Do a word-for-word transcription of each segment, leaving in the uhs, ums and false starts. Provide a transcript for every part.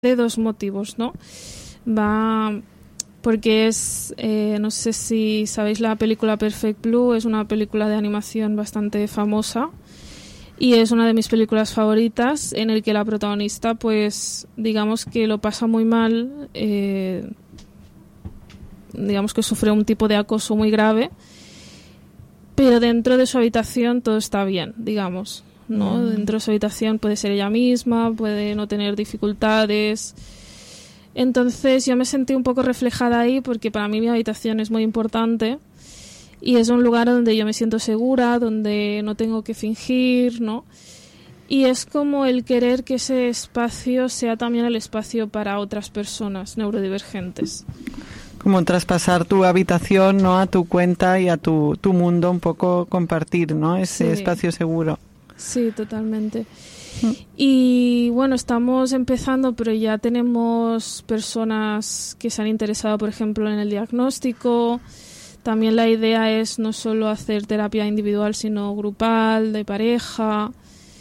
de dos motivos, ¿no? Va porque es, eh, no sé si sabéis la película Perfect Blue, es una película de animación bastante famosa y es una de mis películas favoritas, en el que la protagonista, pues, digamos que lo pasa muy mal, eh, digamos que sufre un tipo de acoso muy grave, pero dentro de su habitación todo está bien, digamos, ¿no? Mm. Dentro de su habitación puede ser ella misma, puede no tener dificultades. Entonces yo me sentí un poco reflejada ahí, porque para mí mi habitación es muy importante y es un lugar donde yo me siento segura, donde no tengo que fingir, ¿no? Y es como el querer que ese espacio sea también el espacio para otras personas neurodivergentes. Como traspasar tu habitación, ¿no?, a tu cuenta y a tu, tu mundo, un poco compartir, ¿no?, ese sí. espacio seguro. Sí, totalmente. Y bueno, estamos empezando, pero ya tenemos personas que se han interesado, por ejemplo, en el diagnóstico. También la idea es no solo hacer terapia individual, sino grupal, de pareja.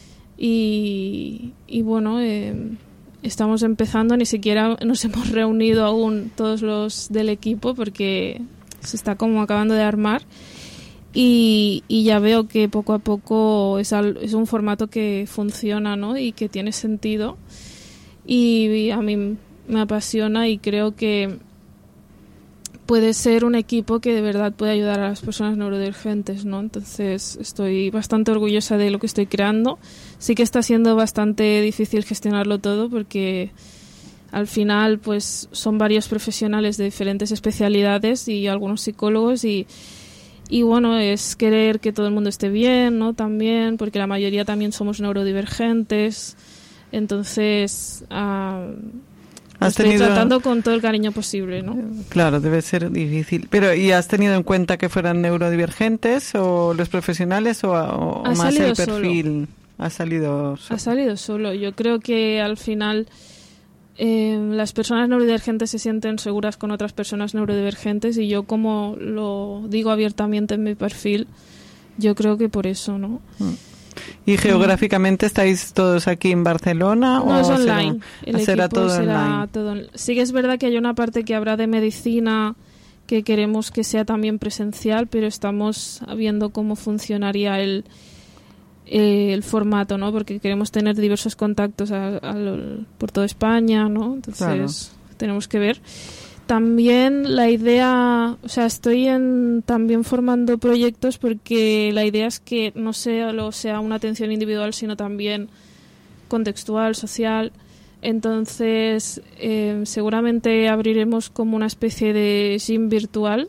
Y, y bueno, eh, estamos empezando, ni siquiera nos hemos reunido aún todos los del equipo porque se está como acabando de armar. Y, y ya veo que poco a poco es, al, es un formato que funciona, ¿no?, y que tiene sentido, y, y a mí me apasiona y creo que puede ser un equipo que de verdad puede ayudar a las personas neurodivergentes, ¿no? Entonces estoy bastante orgullosa de lo que estoy creando. Sí que está siendo bastante difícil gestionarlo todo porque al final pues son varios profesionales de diferentes especialidades y algunos psicólogos y Y bueno, es querer que todo el mundo esté bien, ¿no? También, porque la mayoría también somos neurodivergentes. Entonces, uh, estoy tenido... tratando con todo el cariño posible, ¿no? Claro, debe ser difícil. Pero, ¿y has tenido en cuenta que fueran neurodivergentes o los profesionales o, o más el perfil? Solo. Ha salido solo. Ha salido solo. Yo creo que al final Eh, las personas neurodivergentes se sienten seguras con otras personas neurodivergentes y yo, como lo digo abiertamente en mi perfil, yo creo que por eso, ¿no? ¿Y geográficamente estáis todos aquí en Barcelona? No, o es online. Será, El será equipo todo será online. todo. Sí que es verdad que hay una parte que habrá de medicina que queremos que sea también presencial, pero estamos viendo cómo funcionaría el el formato, ¿no? Porque queremos tener diversos contactos a, a, por toda España, ¿no? Entonces claro. Tenemos que ver. También la idea, o sea, estoy en, también formando proyectos porque la idea es que no solo sea una atención individual, sino también contextual, social. Entonces, eh, seguramente abriremos como una especie de gym virtual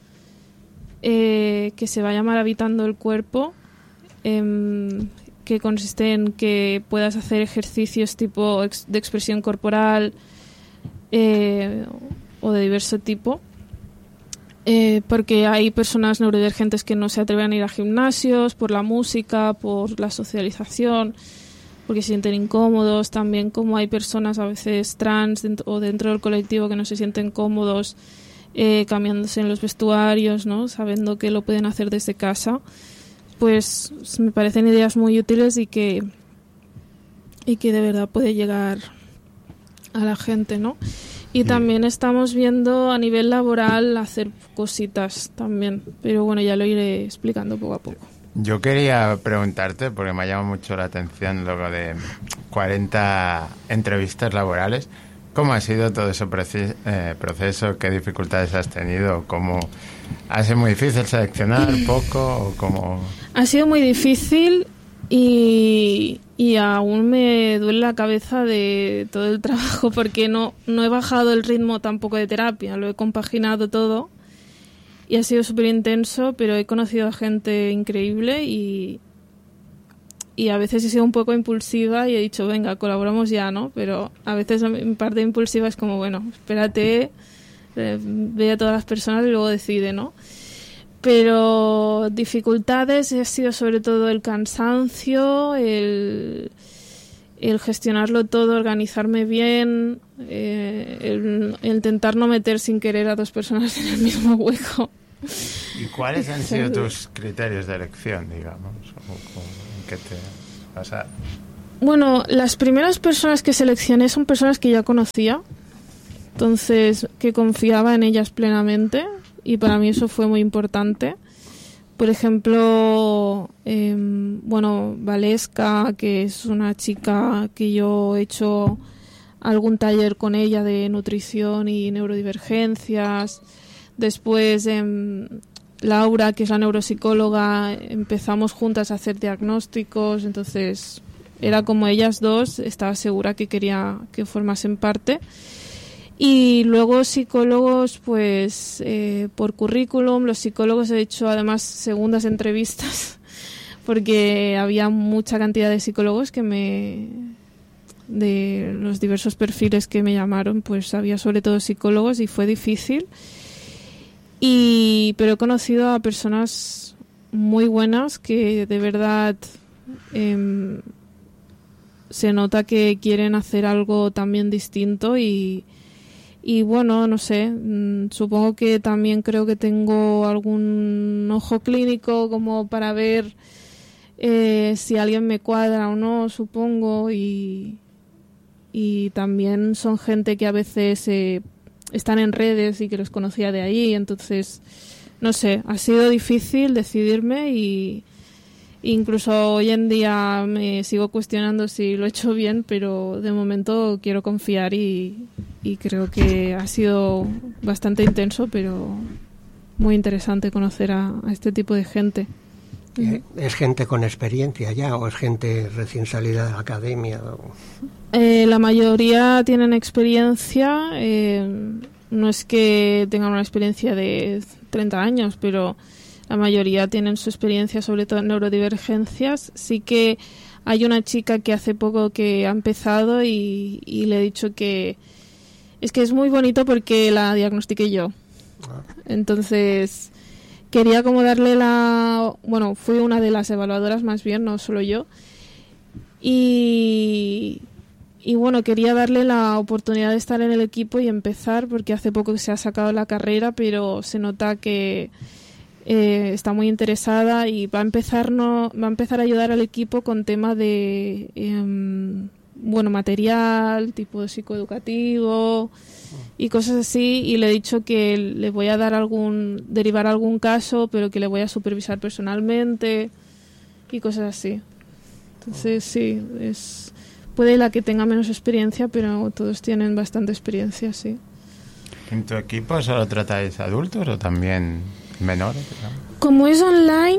eh, que se va a llamar Habitando el Cuerpo, Eh, que consiste en que puedas hacer ejercicios tipo ex- de expresión corporal eh, o de diverso tipo, eh, porque hay personas neurodivergentes que no se atreven a ir a gimnasios por la música, por la socialización, porque se sienten incómodos. También como hay personas a veces trans dentro, o dentro del colectivo que no se sienten cómodos eh, cambiándose en los vestuarios, ¿no?, sabiendo que lo pueden hacer desde casa. Pues me parecen ideas muy útiles y que y que de verdad puede llegar a la gente, ¿no? Y sí. También estamos viendo a nivel laboral hacer cositas también, pero bueno, ya lo iré explicando poco a poco. Yo quería preguntarte, porque me ha llamado mucho la atención lo de cuarenta entrevistas laborales. ¿Cómo ha sido todo ese proceso? Eh, proceso? ¿Qué dificultades has tenido? ¿Cómo ha sido muy difícil seleccionar poco o cómo? Ha sido muy difícil y, y aún me duele la cabeza de todo el trabajo porque no, no he bajado el ritmo tampoco de terapia, lo he compaginado todo y ha sido súper intenso, pero he conocido a gente increíble y, y a veces he sido un poco impulsiva y he dicho, venga, colaboramos ya, ¿no? Pero a veces mi parte impulsiva es como, bueno, espérate, eh, ve a todas las personas y luego decide, ¿no? Pero dificultades ha sido sobre todo el cansancio, el, el gestionarlo todo, organizarme bien, eh, el, el intentar no meter sin querer a dos personas en el mismo hueco. ¿Y cuáles han sido tus criterios de elección, digamos? ¿O, o, en qué te, o sea, Bueno, las primeras personas que seleccioné son personas que ya conocía, entonces que confiaba en ellas plenamente y para mí eso fue muy importante. Por ejemplo, eh, bueno, Valesca, que es una chica que yo he hecho algún taller con ella de nutrición y neurodivergencias. Después, eh, Laura, que es la neuropsicóloga, empezamos juntas a hacer diagnósticos, entonces era como ellas dos, estaba segura que quería que formasen parte. Y luego psicólogos, pues eh, por currículum, los psicólogos he hecho además segundas entrevistas porque había mucha cantidad de psicólogos que me, de los diversos perfiles que me llamaron, pues había sobre todo psicólogos y fue difícil. Y pero he conocido a personas muy buenas que de verdad eh, se nota que quieren hacer algo también distinto y Y bueno, no sé, mmm, supongo que también creo que tengo algún ojo clínico como para ver eh, si alguien me cuadra o no, supongo. Y, y también son gente que a veces eh, están en redes y que los conocía de ahí. Entonces, no sé, ha sido difícil decidirme y incluso hoy en día me sigo cuestionando si lo he hecho bien, pero de momento quiero confiar y, y creo que ha sido bastante intenso, pero muy interesante conocer a, a este tipo de gente. ¿Es gente con experiencia ya o es gente recién salida de la academia? Eh, la mayoría tienen experiencia, eh, no es que tengan una experiencia de treinta años, pero la mayoría tienen su experiencia, sobre todo en neurodivergencias. Sí que hay una chica que hace poco que ha empezado y, y le he dicho que es que es muy bonito porque la diagnostiqué yo. Entonces quería como darle la... Bueno, fui una de las evaluadoras más bien, no solo yo. Y, y bueno, quería darle la oportunidad de estar en el equipo y empezar porque hace poco que se ha sacado la carrera, pero se nota que Eh, está muy interesada y va a empezar no va a empezar a ayudar al equipo con tema de eh, bueno material tipo psicoeducativo y cosas así, y le he dicho que le voy a dar algún derivar algún caso, pero que le voy a supervisar personalmente y cosas así. Entonces sí, es puede la que tenga menos experiencia, pero todos tienen bastante experiencia, sí. ¿En tu equipo solo tratáis adultos o también menores? Como es online,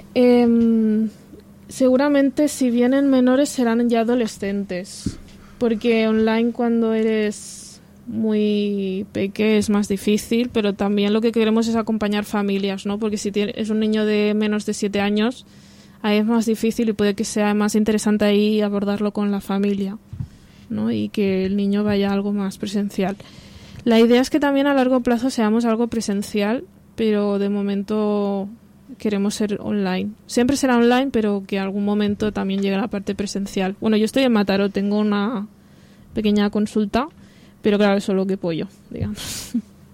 eh, seguramente si vienen menores serán ya adolescentes, porque online cuando eres muy pequeño es más difícil, pero también lo que queremos es acompañar familias, ¿no? Porque si es un niño de menos de siete años, ahí es más difícil y puede que sea más interesante ahí abordarlo con la familia, ¿no? Y que el niño vaya a algo más presencial. La idea es que también a largo plazo seamos algo presencial, pero de momento queremos ser online. Siempre será online, pero que en algún momento también llegue la parte presencial. Bueno, yo estoy en Mataró, tengo una pequeña consulta, pero claro, eso es lo que pollo, digamos.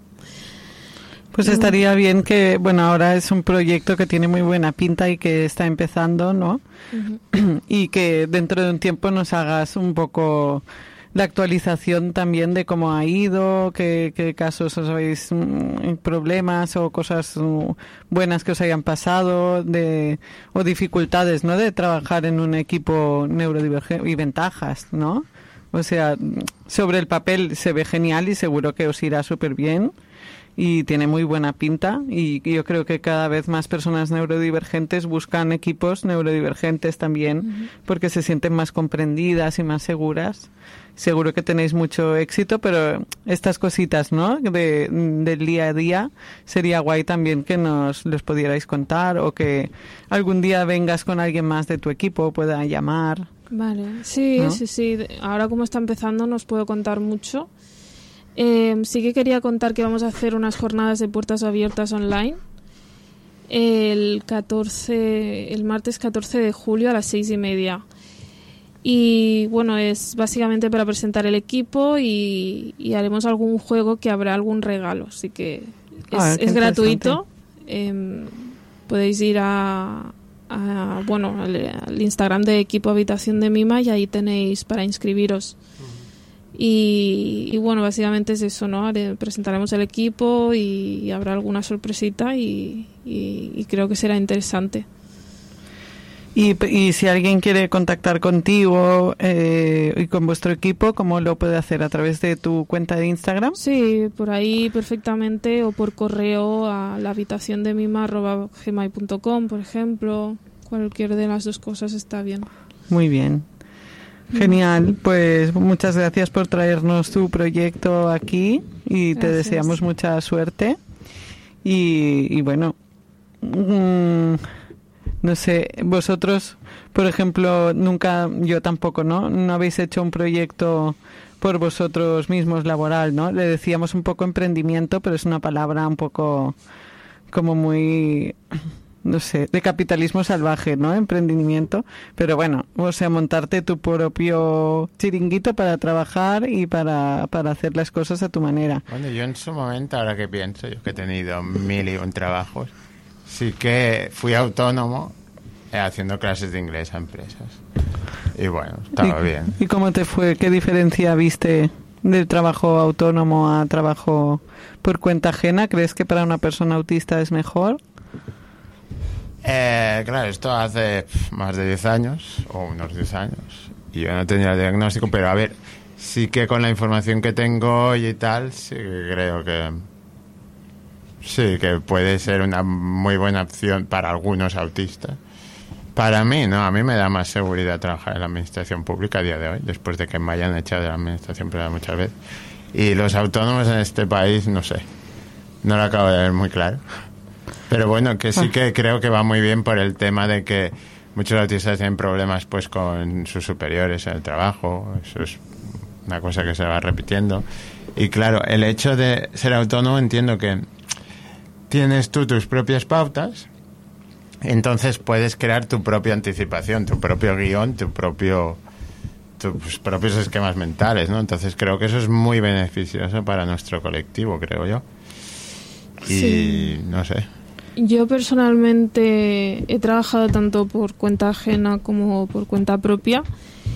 Pues estaría bien que, bueno, ahora es un proyecto que tiene muy buena pinta y que está empezando, ¿no? Uh-huh. Y que dentro de un tiempo nos hagas un poco la actualización también de cómo ha ido, qué, qué casos os habéis, mm, problemas o cosas mm, buenas que os hayan pasado, de o dificultades, ¿no? De trabajar en un equipo neurodivergente y ventajas, ¿no? O sea, sobre el papel se ve genial y seguro que os irá súper bien y tiene muy buena pinta, y yo creo que cada vez más personas neurodivergentes buscan equipos neurodivergentes también, uh-huh, porque se sienten más comprendidas y más seguras. Seguro que tenéis mucho éxito, pero estas cositas, ¿no? De, del día a día, sería guay también que nos los pudierais contar, o que algún día vengas con alguien más de tu equipo, pueda llamar. Vale, sí, ¿no? sí, sí. Ahora como está empezando nos puedo contar mucho. Eh, sí que quería contar que vamos a hacer unas jornadas de puertas abiertas online el catorce, el martes catorce de julio a las seis y media. Y bueno, es básicamente para presentar el equipo y, y haremos algún juego que habrá algún regalo. Así que es, ah, es gratuito. Eh, podéis ir a, a, bueno, al, al Instagram de Equipo Habitación de Mima y ahí tenéis para inscribiros. Y, y bueno, básicamente es eso, ¿no? Presentaremos el equipo y, y habrá alguna sorpresita y, y, y creo que será interesante. Y, y si alguien quiere contactar contigo eh, y con vuestro equipo, ¿cómo lo puede hacer? ¿A través de tu cuenta de Instagram? Sí, por ahí perfectamente, o por correo a la habitación de mima arroba gmail punto com, por ejemplo. Cualquier de las dos cosas está bien. Muy bien. Genial, pues muchas gracias por traernos tu proyecto aquí y gracias. Te deseamos mucha suerte. Y, y bueno... Mmm, no sé, vosotros, por ejemplo, nunca, yo tampoco, ¿no? No habéis hecho un proyecto por vosotros mismos laboral, ¿no? Le decíamos un poco emprendimiento, pero es una palabra un poco como muy, no sé, de capitalismo salvaje, ¿no? Emprendimiento. Pero bueno, o sea, montarte tu propio chiringuito para trabajar y para, para hacer las cosas a tu manera. Bueno, yo en su momento, ahora que pienso, yo que he tenido mil y un trabajos, sí que fui autónomo eh, haciendo clases de inglés a empresas. Y bueno, estaba ¿Y, bien. ¿Y cómo te fue? ¿Qué diferencia viste del trabajo autónomo a trabajo por cuenta ajena? ¿Crees que para una persona autista es mejor? Eh, claro, esto hace más de diez años, o unos diez años. Y yo no tenía el diagnóstico, pero a ver, sí que con la información que tengo hoy y tal, sí que creo que... Sí, que puede ser una muy buena opción para algunos autistas. Para mí, no, a mí me da más seguridad trabajar en la administración pública a día de hoy, después de que me hayan echado de la administración privada muchas veces. Y los autónomos en este país, no sé, no lo acabo de ver muy claro. Pero bueno, que sí que creo que va muy bien por el tema de que muchos autistas tienen problemas pues con sus superiores en el trabajo. Eso es una cosa que se va repitiendo. Y claro, el hecho de ser autónomo, entiendo que tienes tú tus propias pautas, entonces puedes crear tu propia anticipación, tu propio guión, tu propio, tus propios esquemas mentales, ¿no? Entonces creo que eso es muy beneficioso para nuestro colectivo, creo yo. Y sí. No sé. Yo personalmente he trabajado tanto por cuenta ajena como por cuenta propia.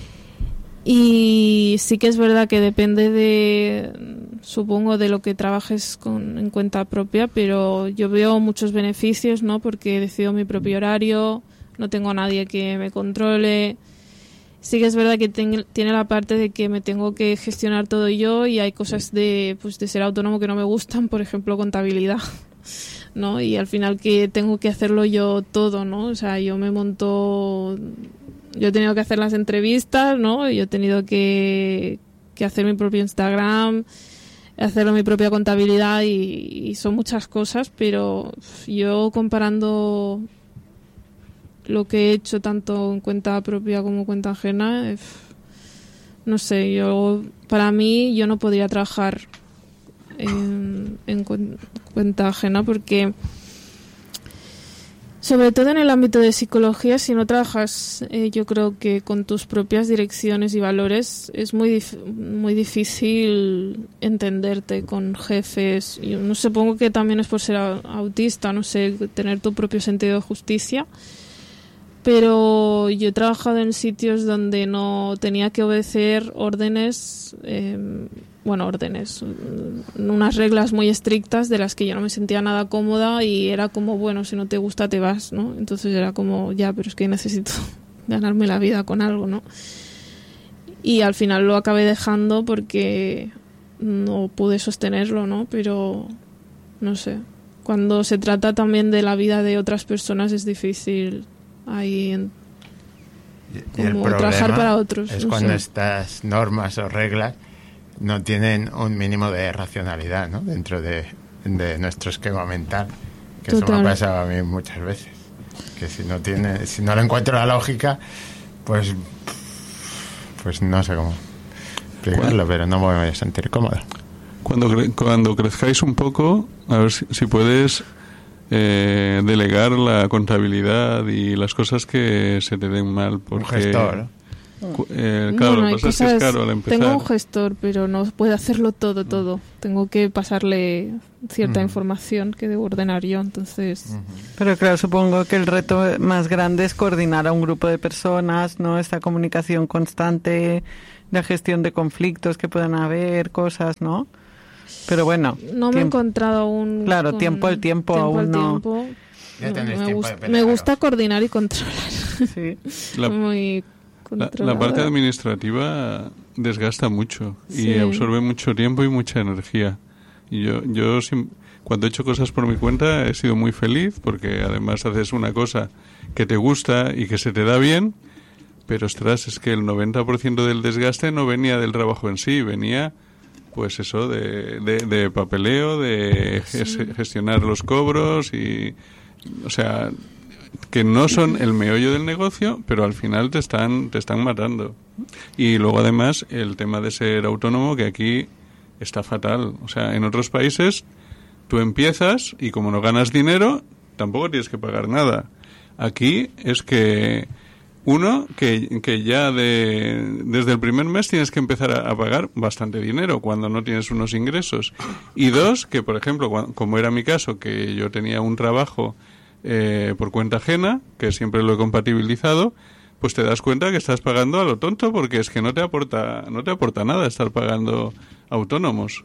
Y sí que es verdad que depende de, supongo, de lo que trabajes con, en cuenta propia, pero yo veo muchos beneficios, ¿no? Porque decido mi propio horario, no tengo a nadie que me controle. Sí que es verdad que ten, tiene la parte de que me tengo que gestionar todo yo y hay cosas de, pues, de ser autónomo que no me gustan, por ejemplo, contabilidad, ¿no? Y al final que tengo que hacerlo yo todo, ¿no? O sea, yo me monto... Yo he tenido que hacer las entrevistas, ¿no? Yo he tenido que, que hacer mi propio Instagram, hacer mi propia contabilidad y, y son muchas cosas, pero yo comparando lo que he hecho tanto en cuenta propia como cuenta ajena, no sé, yo para mí yo no podría trabajar en, en cuenta ajena porque... Sobre todo en el ámbito de psicología, si no trabajas, eh, yo creo que con tus propias direcciones y valores es muy dif- muy difícil entenderte con jefes. Yo no supongo que también es por ser autista, no sé, tener tu propio sentido de justicia. Pero yo he trabajado en sitios donde no tenía que obedecer órdenes, eh, bueno, órdenes, unas reglas muy estrictas de las que yo no me sentía nada cómoda y era como, bueno, si no te gusta te vas, ¿no? Entonces era como, ya, pero es que necesito ganarme la vida con algo, ¿no? Y al final lo acabé dejando porque no pude sostenerlo, ¿no? Pero, no sé, cuando se trata también de la vida de otras personas es difícil ahí en, y, y el trabajar para otros. Es no cuando sé. estas normas o reglas no tienen un mínimo de racionalidad, ¿no? Dentro de, de nuestro esquema mental, que Total. Eso me ha pasado a mí muchas veces, que si no tiene, si no le encuentro la lógica, pues pues no sé cómo explicarlo, pero no me voy a sentir cómodo. Cuando cre- cuando crezcáis un poco, a ver si, si puedes eh, delegar la contabilidad y las cosas que se te den mal, porque un gestor. Eh, claro, bueno, lo que pasa cosas, es que es caro al empezar. Tengo un gestor, pero no puede hacerlo todo, todo. Tengo que pasarle cierta uh-huh. información que debo ordenar yo, entonces... Uh-huh. Pero claro, supongo que el reto más grande es coordinar a un grupo de personas, ¿no? Esta comunicación constante, la gestión de conflictos que puedan haber, cosas, ¿no? Pero bueno... No me he encontrado aún... Claro, con... tiempo al tiempo, tiempo aún al no... Tiempo. Ya tenéis me, tiempo gust- de pelearos. me gusta coordinar y controlar. Sí. La, Muy la, la parte administrativa desgasta mucho sí. y absorbe mucho tiempo y mucha energía. Y yo, yo cuando he hecho cosas por mi cuenta he sido muy feliz porque además haces una cosa que te gusta y que se te da bien, pero ostras, es que el noventa por ciento del desgaste no venía del trabajo en sí, venía... Pues eso, de, de, de papeleo, de sí. gestionar los cobros y... O sea, que no son el meollo del negocio, pero al final te están, te están matando. Y luego además el tema de ser autónomo, que aquí está fatal. O sea, en otros países tú empiezas y como no ganas dinero, tampoco tienes que pagar nada. Aquí es que... Uno, que, que ya de, desde el primer mes tienes que empezar a, a pagar bastante dinero cuando no tienes unos ingresos. Y dos, que por ejemplo, cuando, como era mi caso, que yo tenía un trabajo eh, por cuenta ajena, que siempre lo he compatibilizado, pues te das cuenta que estás pagando a lo tonto porque es que no te aporta, no te aporta nada estar pagando autónomos.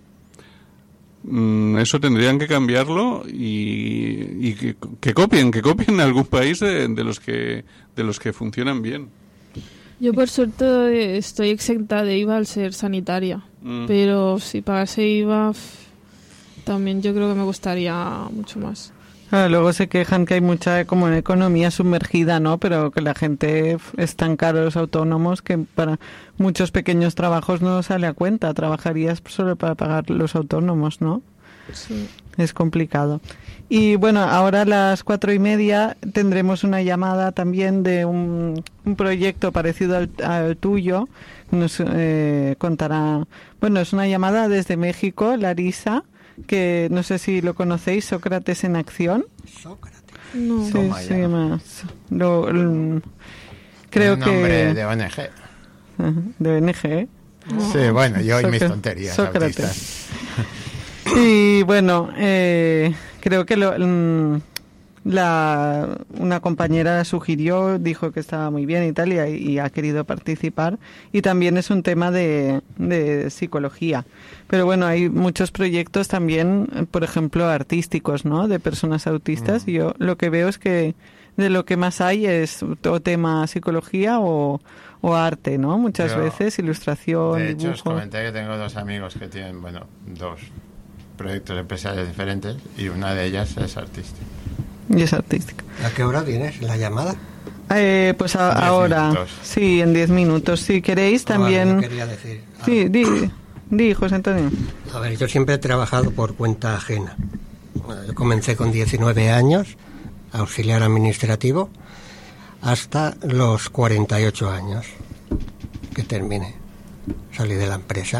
Eso tendrían que cambiarlo y, y que, que copien, que copien algún país de, de los que de los que funcionan bien. Yo por suerte estoy exenta de I V A al ser sanitaria, mm. pero si pagase I V A también yo creo que me gustaría mucho más. Ah, luego se quejan que hay mucha como una economía sumergida, ¿no? Pero que la gente es tan caro los autónomos que para muchos pequeños trabajos no sale a cuenta. Trabajarías solo para pagar los autónomos, ¿no? Sí. Es complicado. Y bueno, ahora a las cuatro y media tendremos una llamada también de un, un proyecto parecido al, al tuyo. Nos eh, contará... Bueno, es una llamada desde México, Larisa, que no sé si lo conocéis, Sócrates en Acción. Sócrates. No. Sí, Toma sí, ya. más. Lo, lo, creo Un que... nombre de O N G. De O N G. No. Sí, bueno, yo y Sócrates. mis tonterías Sócrates. autistas. Y bueno, eh, creo que lo, la, una compañera sugirió, dijo que estaba muy bien y tal, y, y ha querido participar. Y también es un tema de, de psicología. Pero bueno, hay muchos proyectos también, por ejemplo, artísticos, ¿no? De personas autistas. Mm. Y yo lo que veo es que de lo que más hay es o tema psicología o, o arte, ¿no? Muchas yo, veces, ilustración, de hecho, dibujo. os comenté que tengo dos amigos que tienen, bueno, dos proyectos empresariales diferentes y una de ellas es artística. Y es artística. ¿A qué hora tienes la llamada? Eh, pues a, ahora, minutos. Sí, en diez minutos. Si queréis también... Ah, vale, quería decir. Ah. Sí, di, di, José Antonio. A ver, yo siempre he trabajado por cuenta ajena. Yo comencé con diecinueve años, auxiliar administrativo, hasta los cuarenta y ocho años que terminé. Salí de la empresa.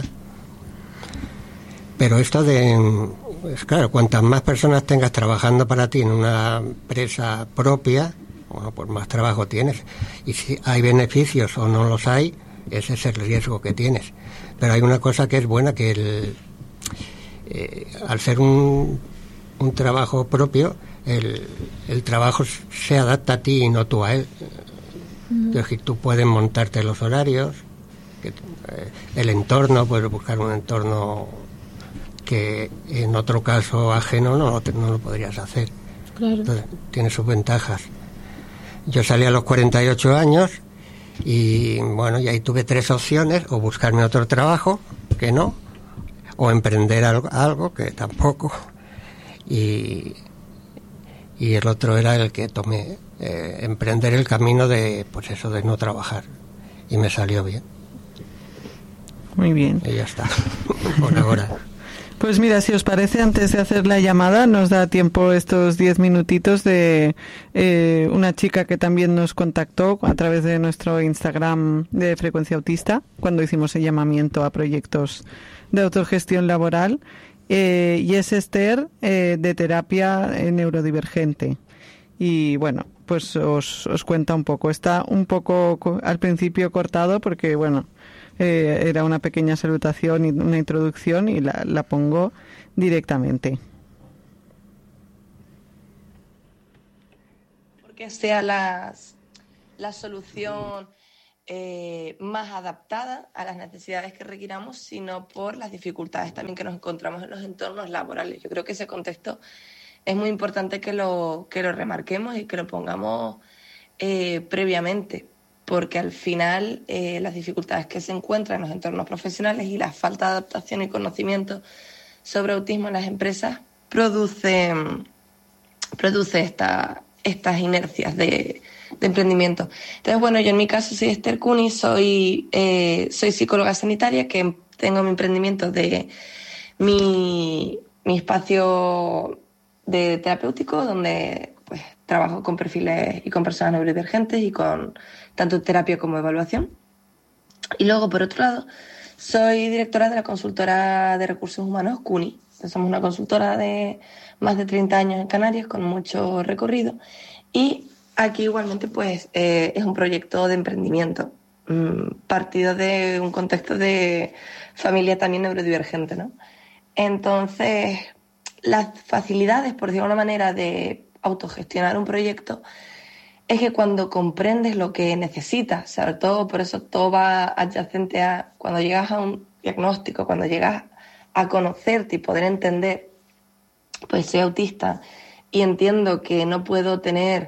Pero esto de... Es claro, cuantas más personas tengas trabajando para ti en una empresa propia, bueno, pues más trabajo tienes. Y si hay beneficios o no los hay, ese es el riesgo que tienes. Pero hay una cosa que es buena, que el, eh, al ser un, un trabajo propio, el, el trabajo se adapta a ti y no tú a él. Uh-huh. Es decir, tú puedes montarte los horarios, que, eh, el entorno, puedes buscar un entorno que en otro caso ajeno no, no lo podrías hacer. Claro. Entonces, tiene sus ventajas. Yo salí a los cuarenta y ocho años y bueno, y ahí tuve tres opciones: o buscarme otro trabajo, que no, o emprender algo, algo que tampoco, y, y el otro era el que tomé, eh, emprender el camino de, pues eso, de no trabajar, y me salió bien. Muy bien. Y ya está, por ahora. Pues mira, si os parece, antes de hacer la llamada, nos da tiempo estos diez minutitos de eh, una chica que también nos contactó a través de nuestro Instagram de Frecuencia Autista, cuando hicimos el llamamiento a proyectos de autogestión laboral, eh, y es Esther, eh, de terapia neurodivergente. y bueno, pues os, os cuenta un poco. Está un poco co- al principio cortado porque, bueno, eh, era una pequeña salutación y una introducción y la, la pongo directamente. Porque sea la, la solución eh, más adaptada a las necesidades que requiramos, sino por las dificultades también que nos encontramos en los entornos laborales. Yo creo que ese contexto es muy importante que lo, que lo remarquemos y que lo pongamos eh, previamente, porque al final eh, las dificultades que se encuentran en los entornos profesionales y la falta de adaptación y conocimiento sobre autismo en las empresas produce, produce esta, estas inercias de, de emprendimiento. Entonces, bueno, yo en mi caso soy Esther Cuni, soy, eh, soy psicóloga sanitaria, que tengo mi emprendimiento de mi, mi espacio de terapéutico, donde pues trabajo con perfiles y con personas neurodivergentes y con tanto terapia como evaluación. Y luego, por otro lado, soy directora de la consultora de recursos humanos CUNY. Somos una consultora de más de treinta años en Canarias, con mucho recorrido. Y aquí igualmente pues eh, es un proyecto de emprendimiento, mmm, partido de un contexto de familia también neurodivergente, ¿no? Entonces, las facilidades, por decirlo de una manera, de autogestionar un proyecto es que cuando comprendes lo que necesitas, sobre todo, por eso todo va adyacente a cuando llegas a un diagnóstico, cuando llegas a conocerte y poder entender, pues soy autista y entiendo que no puedo tener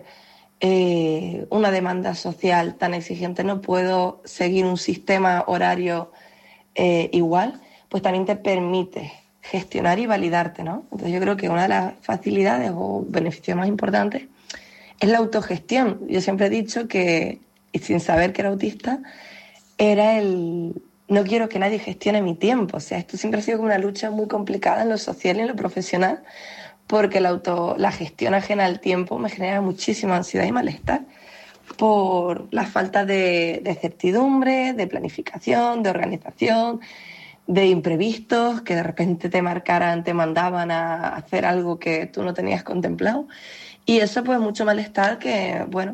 eh, una demanda social tan exigente, no puedo seguir un sistema horario eh, igual, pues también te permite gestionar y validarte, ¿no? Entonces yo creo que una de las facilidades o beneficios más importantes es la autogestión. Yo siempre he dicho que, y sin saber que era autista, era el no quiero que nadie gestione mi tiempo. O sea, esto siempre ha sido como una lucha muy complicada en lo social y en lo profesional, porque la, auto, la gestión ajena al tiempo me genera muchísima ansiedad y malestar por la falta de, de certidumbre, de planificación, de organización, de imprevistos, que de repente te marcaran, te mandaban a hacer algo que tú no tenías contemplado. Y eso, pues, mucho malestar que, bueno,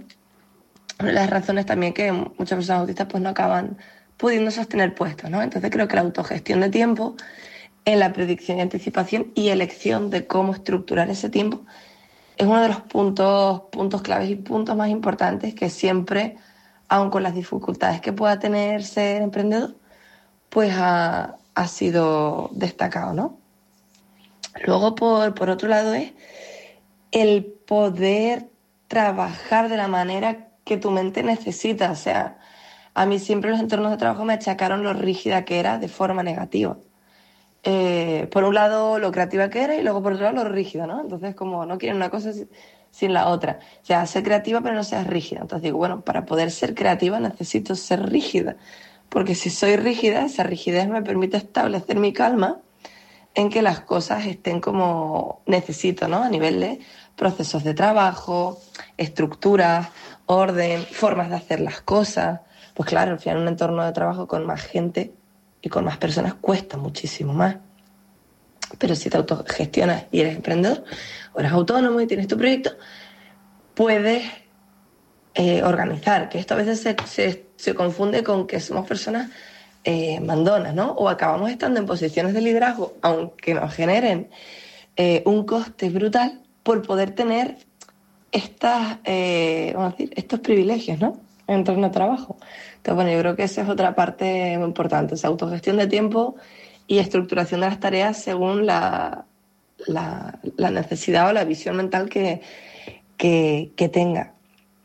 las razones también que muchas personas autistas pues no acaban pudiendo sostener puestos, ¿no? Entonces creo que la autogestión de tiempo en la predicción y anticipación y elección de cómo estructurar ese tiempo es uno de los puntos, puntos claves y puntos más importantes que siempre, aun con las dificultades que pueda tener ser emprendedor, pues ha, ha sido destacado, ¿no? Luego, por, por otro lado, es el poder trabajar de la manera que tu mente necesita. O sea, a mí siempre los entornos de trabajo me achacaron lo rígida que era de forma negativa. Eh, por un lado, lo creativa que era y luego, por otro lado, lo rígida, ¿no? Entonces, como no quieren una cosa sin la otra. O sea, ser creativa pero no seas rígida. Entonces digo, bueno, para poder ser creativa necesito ser rígida. Porque si soy rígida, esa rigidez me permite establecer mi calma en que las cosas estén como necesito, ¿no? A nivel de procesos de trabajo, estructuras, orden, formas de hacer las cosas. Pues claro, al final un entorno de trabajo con más gente y con más personas cuesta muchísimo más. Pero si te autogestionas y eres emprendedor, o eres autónomo y tienes tu proyecto, puedes eh, organizar, que esto a veces se, se, se confunde con que somos personas eh, mandonas, ¿no? O acabamos estando en posiciones de liderazgo, aunque nos generen eh, un coste brutal, por poder tener estas, eh, vamos a decir, estos privilegios, ¿no? En entorno de trabajo. Entonces, bueno, yo creo que esa es otra parte muy importante, esa autogestión de tiempo y estructuración de las tareas según la, la, la necesidad o la visión mental que, que, que tenga.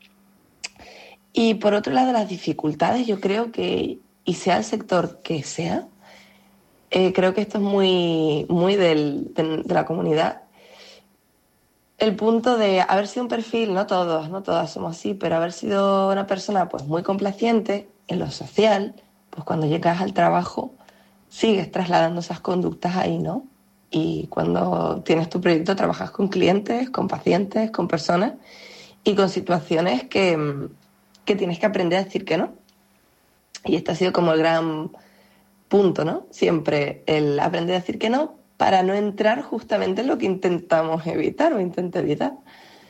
Y por otro lado, las dificultades, yo creo que, y sea el sector que sea, eh, creo que esto es muy, muy del, de, de la comunidad. El punto de haber sido un perfil, no todos, no todas somos así, pero haber sido una persona pues muy complaciente en lo social, pues cuando llegas al trabajo sigues trasladando esas conductas ahí, ¿no? Y cuando tienes tu proyecto trabajas con clientes, con pacientes, con personas y con situaciones que, que tienes que aprender a decir que no. Y este ha sido como el gran punto, ¿no? Siempre el aprender a decir que no, para no entrar justamente en lo que intentamos evitar o intento evitar.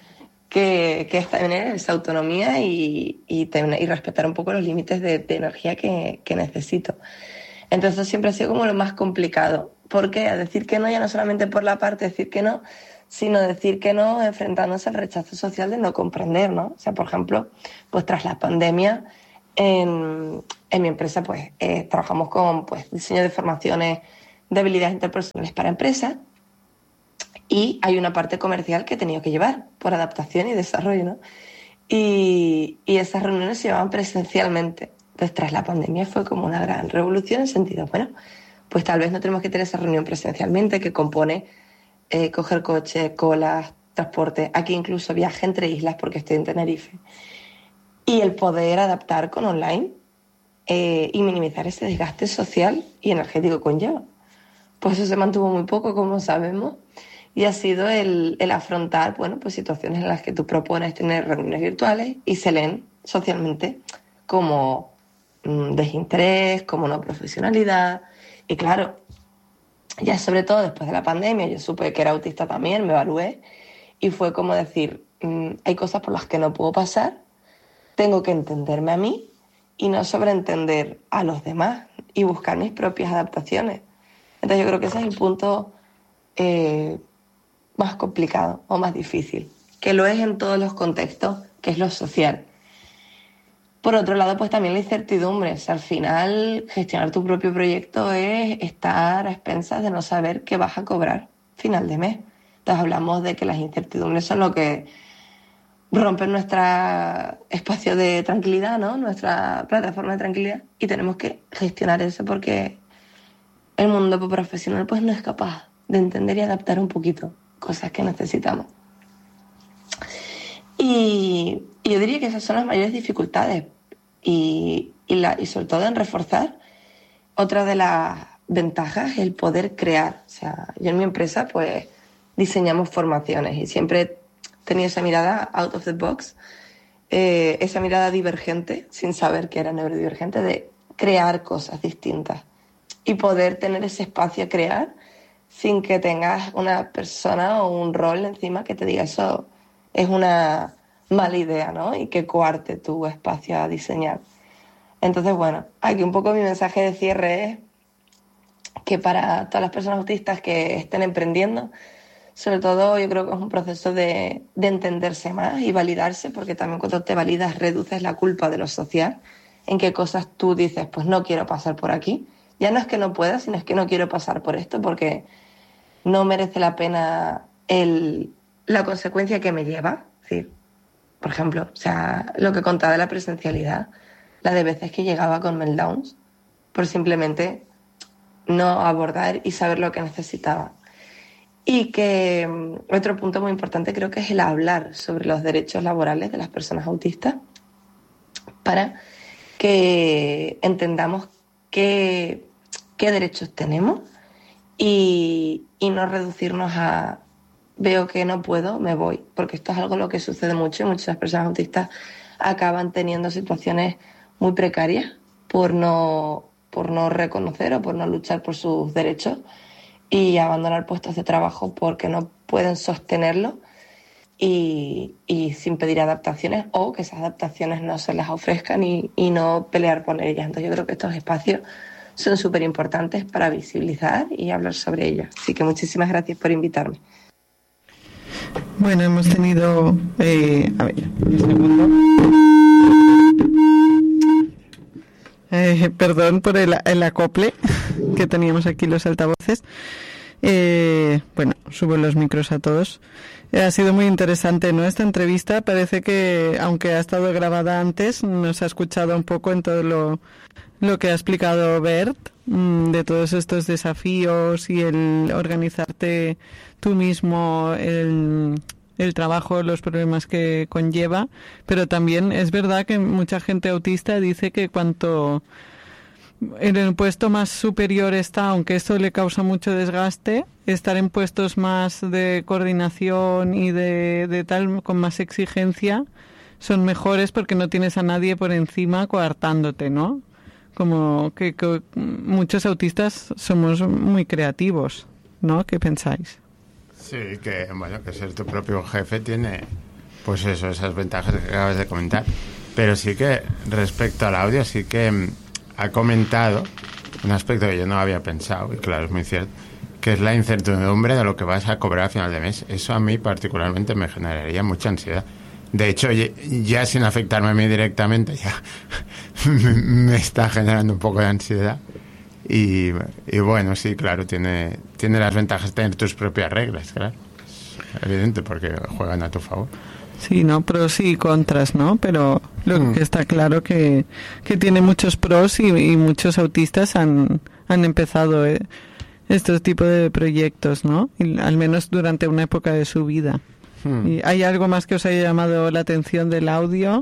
que, que es tener esa autonomía y, y, tener, y respetar un poco los límites de, de energía que, que necesito. Entonces siempre ha sido como lo más complicado. ¿Por qué? A decir que no, ya no solamente por la parte de decir que no, sino decir que no enfrentándose al rechazo social de no comprender, ¿no? O sea, por ejemplo, pues tras la pandemia, en, en mi empresa pues eh, trabajamos con pues, diseño de formaciones de habilidades interpersonales para empresas y hay una parte comercial que he tenido que llevar por adaptación y desarrollo, ¿no? Y, y esas reuniones se llevaban presencialmente. Entonces, tras la pandemia fue como una gran revolución en el sentido, bueno, pues tal vez no tenemos que tener esa reunión presencialmente que compone eh, coger coche, colas, transporte, aquí incluso viaje entre islas porque estoy en Tenerife. Y el poder adaptar con online eh, y minimizar ese desgaste social y energético que conlleva. Pues eso se mantuvo muy poco, como sabemos, y ha sido el, el afrontar, bueno, pues situaciones en las que tú propones tener reuniones virtuales y se leen socialmente como mmm, desinterés, como no profesionalidad. Y claro, ya sobre todo después de la pandemia, yo supe que era autista también, me evalué, y fue como decir, mmm, hay cosas por las que no puedo pasar, tengo que entenderme a mí y no sobreentender a los demás y buscar mis propias adaptaciones. Entonces yo creo que ese es el punto eh, más complicado o más difícil, que lo es en todos los contextos, que es lo social. Por otro lado, pues también la incertidumbre. O sea, al final, gestionar tu propio proyecto es estar a expensas de no saber qué vas a cobrar final de mes. Entonces hablamos de que las incertidumbres son lo que rompen nuestro espacio de tranquilidad, ¿no? Nuestra plataforma de tranquilidad, y tenemos que gestionar eso porque el mundo profesional pues no es capaz de entender y adaptar un poquito cosas que necesitamos. Y, y yo diría que esas son las mayores dificultades y, y, la, y sobre todo en reforzar otra de las ventajas, el poder crear. O sea, yo en mi empresa pues diseñamos formaciones y siempre he tenido esa mirada out of the box, eh, esa mirada divergente, sin saber que era neurodivergente, de crear cosas distintas y poder tener ese espacio a crear sin que tengas una persona o un rol encima que te diga eso es una mala idea, ¿no? Y que coarte tu espacio a diseñar. Entonces, bueno, aquí un poco mi mensaje de cierre es que para todas las personas autistas que estén emprendiendo, sobre todo yo creo que es un proceso de, de entenderse más y validarse, porque también cuando te validas reduces la culpa de lo social, en qué cosas tú dices, pues no quiero pasar por aquí. Ya no es que no pueda, sino es que no quiero pasar por esto porque no merece la pena el, la consecuencia que me lleva. Es decir, por ejemplo, o sea, lo que contaba de la presencialidad, la de veces que llegaba con meltdowns por simplemente no abordar y saber lo que necesitaba. Y que otro punto muy importante creo que es el hablar sobre los derechos laborales de las personas autistas para que entendamos qué, qué derechos tenemos y, y no reducirnos a veo que no puedo, me voy, porque esto es algo lo que sucede mucho y muchas personas autistas acaban teniendo situaciones muy precarias por no, por no reconocer o por no luchar por sus derechos y abandonar puestos de trabajo porque no pueden sostenerlo y, y sin pedir adaptaciones o que esas adaptaciones no se las ofrezcan y, y no pelear por ellas. Entonces yo creo que estos espacios son súper importantes para visibilizar y hablar sobre ellos. Así que muchísimas gracias por invitarme. Bueno, hemos tenido... Eh, a ver, un segundo. Eh, perdón por el, el acople que teníamos aquí los altavoces. Eh, bueno, subo los micros a todos. Eh, ha sido muy interesante, ¿no? Esta entrevista parece que, aunque ha estado grabada antes, nos ha escuchado un poco en todo lo, lo que ha explicado Bert, mmm, de todos estos desafíos y el organizarte tú mismo, el... el trabajo, los problemas que conlleva, pero también es verdad que mucha gente autista dice que cuanto en el puesto más superior está, aunque esto le causa mucho desgaste, estar en puestos más de coordinación y de, de tal, con más exigencia, son mejores porque no tienes a nadie por encima coartándote, ¿no? Como que, que muchos autistas somos muy creativos, ¿no? ¿Qué pensáis? Sí, que bueno, que ser tu propio jefe tiene pues eso, esas ventajas que acabas de comentar. Pero sí que respecto al audio, sí que mm, ha comentado un aspecto que yo no había pensado, y claro, es muy cierto, que es la incertidumbre de lo que vas a cobrar a final de mes. Eso a mí particularmente me generaría mucha ansiedad. De hecho, ya sin afectarme a mí directamente, ya me está generando un poco de ansiedad. Y, y bueno, sí, claro, tiene, tiene las ventajas de tener tus propias reglas, claro. Es evidente, porque juegan a tu favor. Sí, no, pros y contras, ¿no? Pero lo Mm. que está claro que, que tiene muchos pros y, y muchos autistas han, han empezado eh, estos tipos de proyectos, ¿no? Y al menos durante una época de su vida. Mm. ¿Y hay algo más que os haya llamado la atención del audio?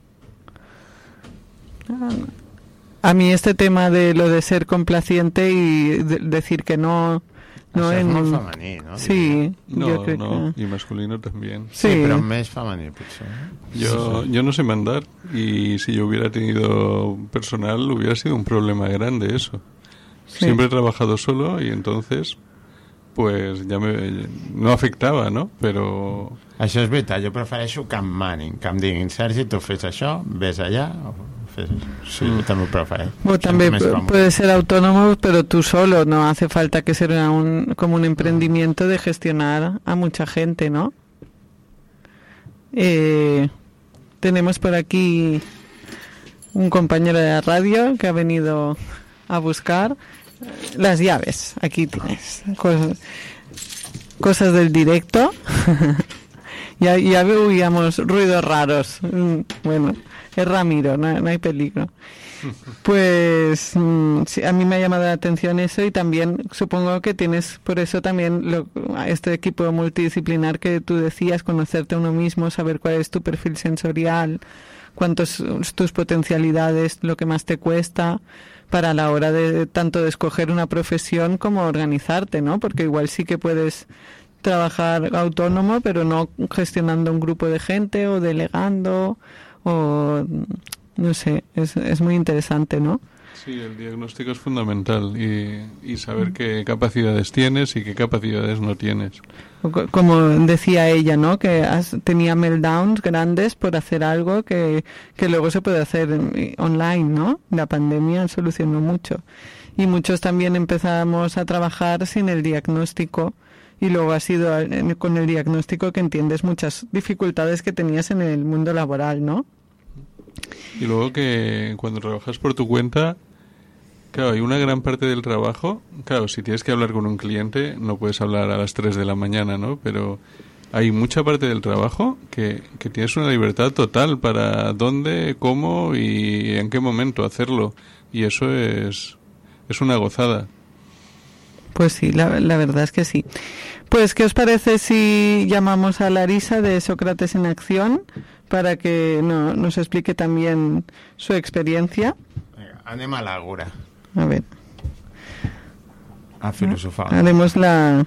A mí este tema de lo de ser complaciente y de- decir que no... no Això és en... molt femení, no? Sí, No, yo creo no, que... y masculino también. Sí, Sí. però més femení, potser. eh? Yo, yo no sé mandar y si yo hubiera tenido personal hubiera sido un problema grande eso. Sí. Siempre he trabajado solo y entonces pues ya me no afectaba, ¿no? Pero Això és veritat, jo prefereixo que em manin, que em diguin, Sergi, tu fes això, ves allà, o fes això. Sí, jo també ho prefereixo. O también Més còmode. puedes ser autónomo, pero tú solo, no hace falta que sea un, como un emprendimiento de gestionar a mucha gente, ¿no? Eh, tenemos por aquí un compañero de la radio que ha venido a buscar las llaves. Aquí tienes cosas, cosas del directo. ya, ya oíamos ruidos raros. Mm, Bueno, es Ramiro, no, no hay peligro. Pues mm, sí, a mí me ha llamado la atención eso y también supongo que tienes por eso también lo, este equipo multidisciplinar que tú decías, conocerte a uno mismo, saber cuál es tu perfil sensorial, cuántos son tus potencialidades, lo que más te cuesta para la hora de tanto de escoger una profesión como organizarte, ¿no? Porque igual sí que puedes trabajar autónomo, pero no gestionando un grupo de gente o delegando o no sé, es, es muy interesante, ¿no? sí, el diagnóstico es fundamental y, y saber qué capacidades tienes y qué capacidades no tienes. O co- Como decía ella, ¿no? Que has- tenía meltdowns grandes por hacer algo que, que luego se puede hacer en- online, ¿no? La pandemia solucionó mucho. Y muchos también empezamos a trabajar sin el diagnóstico y luego ha sido al- en- con el diagnóstico que entiendes muchas dificultades que tenías en el mundo laboral, ¿no? Y luego que cuando trabajas por tu cuenta, claro, hay una gran parte del trabajo, claro, si tienes que hablar con un cliente, no puedes hablar a las tres de la mañana, ¿no? Pero hay mucha parte del trabajo que, que tienes una libertad total para dónde, cómo y en qué momento hacerlo. Y eso es, es una gozada. Pues sí, la, la verdad es que sí. Pues, ¿qué os parece si llamamos a Larisa de Sócrates en Acción para que no, nos explique también su experiencia? Vinga, anem a l'Àgora, A ver, a filosofar. haremos la...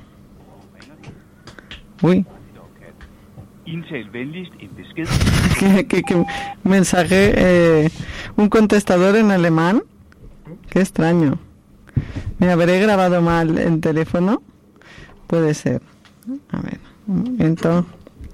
Uy, Indtal venligst en besked. ¿qué, qué- qué mensaje? Eh, un contestador en alemán. Qué extraño. ¿Me habré grabado mal el teléfono? Puede ser. A ver, un momento.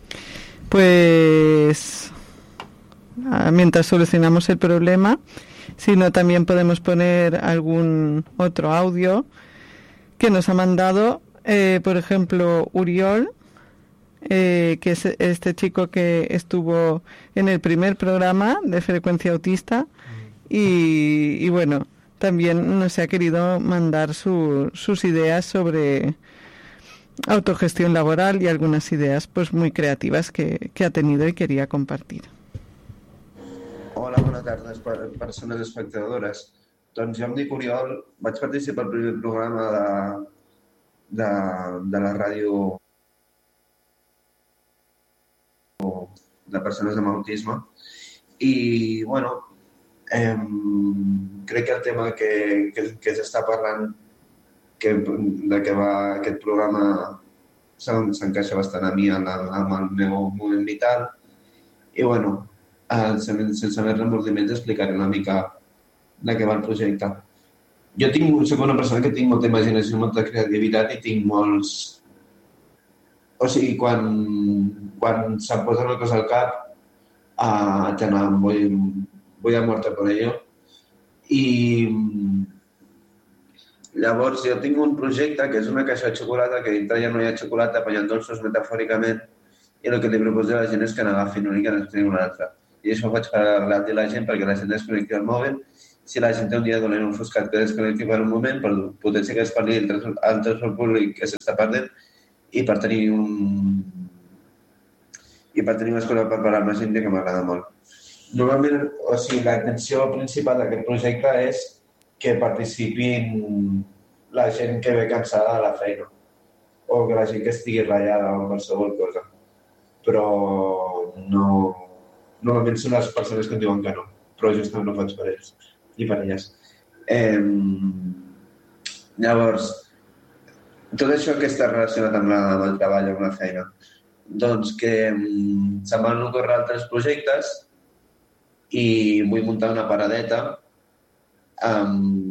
Pues ah, mientras solucionamos el problema, si no también podemos poner algún otro audio que nos ha mandado, eh, por ejemplo, Uriol, eh, que es este chico que estuvo en el primer programa de Frecuencia Autista y, y bueno, también nos ha querido mandar su, sus ideas sobre autogestión laboral y algunas ideas pues muy creativas que, que ha tenido y quería compartir. Hola, bona tarda, per- persones espectadores. Doncs jo em dic Oriol, vaig participar al primer programa de, de, de la ràdio de persones amb autisme i, bueno, eh, crec que el tema que, que, que s'està parlant que, de què va aquest programa s'en- s'encaixa bastant a mi, amb el, amb el meu moment vital i, bueno, Uh, sense, sense més remordiments explicaré una mica de què va el projecte. Jo tinc, soc una persona que tinc molta imaginació, molta creativitat i tinc molts, o sigui, quan, quan se'm posa una cosa al cap, uh, te no, voy, voy a muerte por ello. I llavors jo tinc un projecte que és una caixa de xocolata, que dintre ja no hi ha xocolata, però hi ha dolços metafòricament, i el que li proposo a la gent és que n'agafin un i que n'escriguin un altre. I això ho faig per agradar a la gent, perquè la gent desconnecti el mòbil. Si la gent té un dia dolent ofuscat que desconnecti per un moment, per potser que es parli el transport públic que s'està perdent, i per tenir un... i per tenir una escola per parar amb la gent que m'agrada molt. Normalment, o sigui, la intenció principal d'aquest projecte és que participin la gent que ve cansada de la feina o que la gent que estigui ratllada o qualsevol cosa. Però no... Normalment són les persones que em diuen que no, però justament no faig per ells i per elles. Eh... Llavors, tot això que està relacionat amb, la, amb el treball, amb la feina, doncs que se'm van ocórrer altres projectes i vull muntar una paradeta. Um,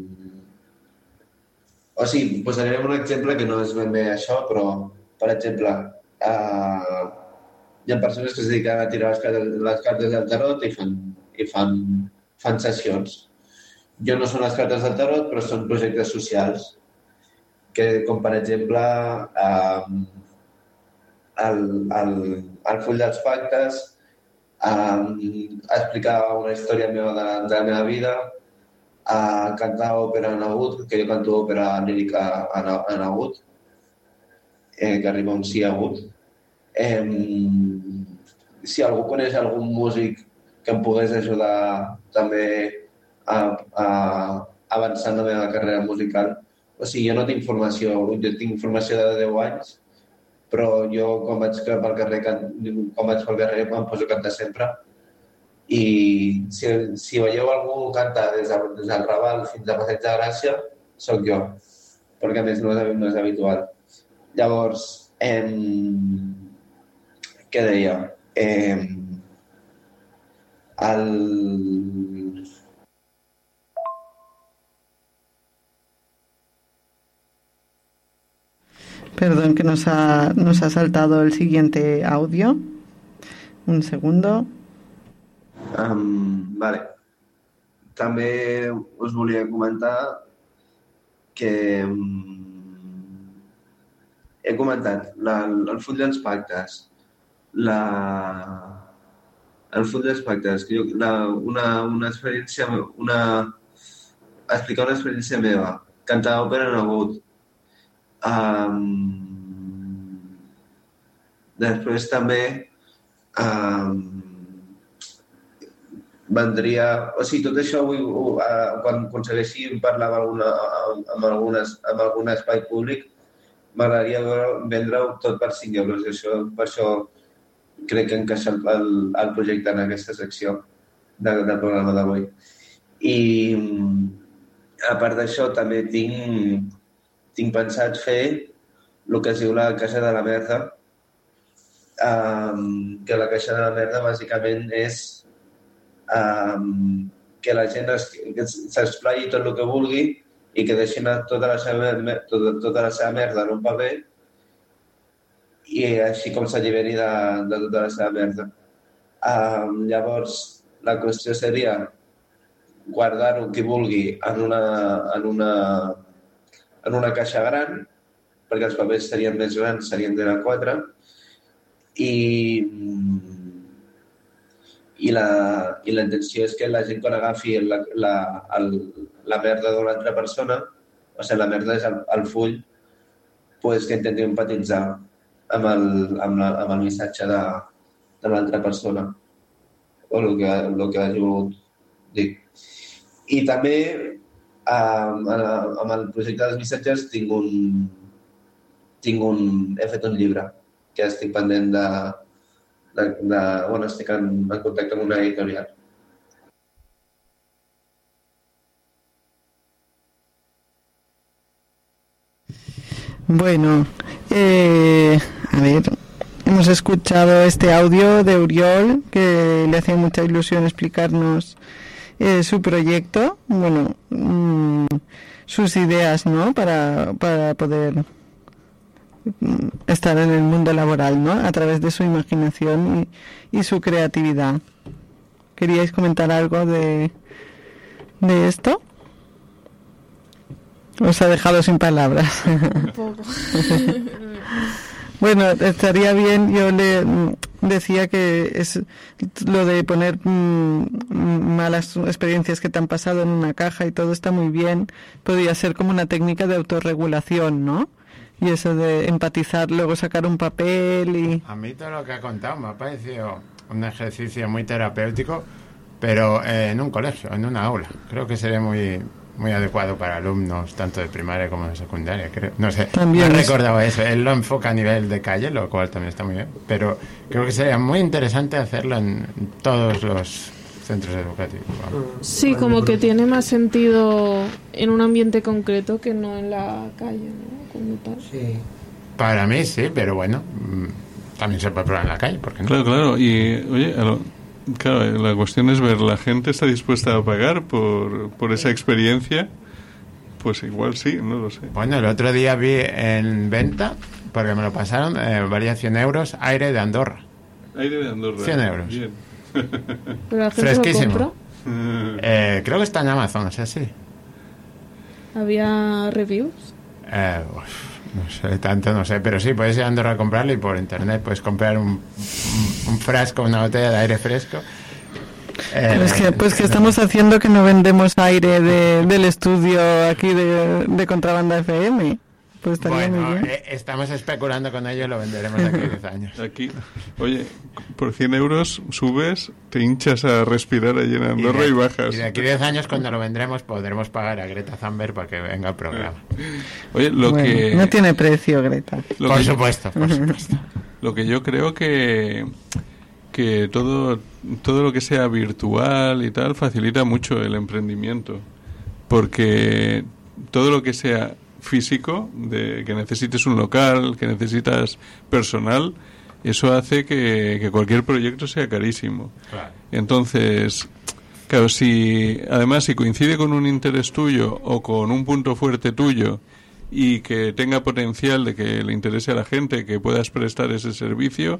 o sigui, posarem un exemple que no és ben bé això, però, per exemple, uh, hi ha persones que es dediquen a tirar les cartes, les cartes del tarot i fan, i fan, fan sessions. Jo no són les cartes del tarot, però són projectes socials, que, com per exemple, uh, el, el, el full dels pactes, uh, explicar una història meva de, la, de la meva vida, a cantar òpera en agut, que jo canto òpera lírica en, en agut, eh, que arriba un sí agut. Eh, si algú coneix algun músic que em pogués ajudar també a, a avançar en la meva carrera musical, o sigui, jo no tinc formació, jo tinc formació de deu anys, però jo quan vaig pel carrer, quan vaig pel carrer em poso a cantar sempre. I si, si veieu algú cantar des, de, des del Raval fins a Passeig de Gràcia, sóc jo, perquè a més no és, no és habitual. Llavors, eh, què deia? Eh, el... Perdón, que nos ha, nos ha saltado el siguiente audio. Un segundo. Um, vale. També us volia comentar que um, he comentat la, el full dels pactes, la, el full dels pactes, que jo, la, una, una experiència, una, explicar una experiència meva, cantar òpera en agut. Um, després també um, vendria... O sigui, tot això vull, uh, quan aconsegueixi parlar amb, alguna, amb, algunes, amb algun espai públic, m'agradaria vendre-ho tot per cinc euros. I això, per això crec que encaixa el, el projecte en aquesta secció de, del programa d'avui. I a part d'això també tinc, tinc pensat fer el que es diu la caixa de la merda, um, que la caixa de la merda bàsicament és Um, que la gent es, que s'esplayi tot el que vulgui i que deixi anar tota la seva, tota, tota la seva merda en un paper i així com s'alliberi de, de tota la seva merda. Um, llavors, la qüestió seria guardar-ho qui vulgui en una, en, una, en una caixa gran, perquè els papers serien més grans, serien de la quatre, i i la, i la intenció és que la gent quan agafi la, la, el, la merda de l'altra persona, o sigui, la merda és el, el full, pues, que intenti empatitzar amb el, amb la, amb el missatge de, de l'altra persona o el que, el que hagi volgut dir. I també amb, amb el projecte dels missatges tinc un, tinc un, he fet un llibre que estic pendent de De, de, bueno, estic en, en contacte amb una editorial. Bueno, eh, a ver, hemos escuchado este audio de Uriol, que le hacía mucha ilusión explicarnos eh, su proyecto, bueno, mmm, sus ideas, ¿no?, para, para poder estar en el mundo laboral, ¿no? A través de su imaginación y, y su creatividad. ¿Queríais comentar algo de, de esto? Os ha dejado sin palabras. Un poco. Bueno, estaría bien, yo le decía que es lo de poner mmm, malas experiencias que te han pasado en una caja y todo está muy bien. Podría ser como una técnica de autorregulación, ¿no? Y eso de empatizar, luego sacar un papel y... A mí todo lo que ha contado me ha parecido un ejercicio muy terapéutico, pero eh, en un colegio, en una aula. Creo que sería muy... muy adecuado para alumnos tanto de primaria como de secundaria, creo. No sé, también no es... recordaba eso. Él lo enfoca a nivel de calle, lo cual también está muy bien, pero creo que sería muy interesante hacerlo en todos los centros educativos. Sí, como que tiene más sentido en un ambiente concreto que no en la calle, ¿no? Como tal. Sí. Para mí sí, pero bueno, también se puede probar en la calle, ¿por qué no? Claro, claro, y oye, a lo... Claro, la cuestión es ver, ¿la gente está dispuesta a pagar por, por esa experiencia? Pues igual sí, no lo sé. Bueno, el otro día vi en venta, porque me lo pasaron, eh, valía cien euros, aire de Andorra. Aire de Andorra. cien euros. Bien. ¿Pero la gente fresquísimo. lo compró? Eh, creo que está en Amazon, o sea, sí. ¿Había reviews? Eh, uf, no sé, tanto no sé, pero sí, puedes ir a Andorra a comprarlo y por internet puedes comprar un, un, un frasco, una botella de aire fresco. Eh, pues que, pues que estamos haciendo que no vendemos aire de, del estudio aquí de, de Contrabanda F M. Pues estaría bueno, muy bien. Eh, estamos especulando con ello y lo venderemos de aquí a diez años. Aquí, oye, por cien euros subes, te hinchas a respirar allí en Andorra y, de, y bajas. Y de aquí a diez años, cuando lo vendremos, podremos pagar a Greta Thunberg para que venga al programa. Oye, lo bueno, que... No tiene precio, Greta. Por supuesto, por supuesto. Lo que yo creo que... que todo, todo lo que sea virtual y tal facilita mucho el emprendimiento. Porque todo lo que sea físico, de que necesites un local, que necesitas personal, eso hace que, que cualquier proyecto sea carísimo. Claro. Entonces, claro, si además si coincide con un interés tuyo o con un punto fuerte tuyo y que tenga potencial de que le interese a la gente, que puedas prestar ese servicio,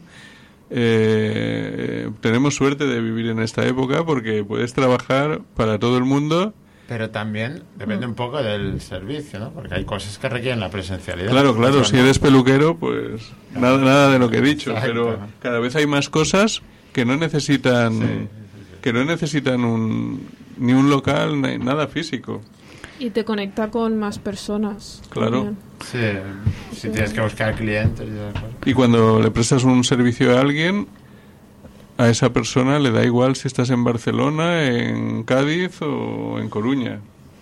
eh, tenemos suerte de vivir en esta época porque puedes trabajar para todo el mundo. Pero también depende un poco del servicio, ¿no? Porque hay cosas que requieren la presencialidad. Claro, claro, si eres peluquero, pues nada, nada de lo que he dicho. Exacto. Pero cada vez hay más cosas que no necesitan, sí, sí, sí. que no necesitan un, ni un local, ni nada físico. Y te conecta con más personas. Claro. Sí, si sí. tienes que buscar clientes. Y cuando le prestas un servicio a alguien, a esa persona le da igual si estás en Barcelona, en Cádiz o en Coruña.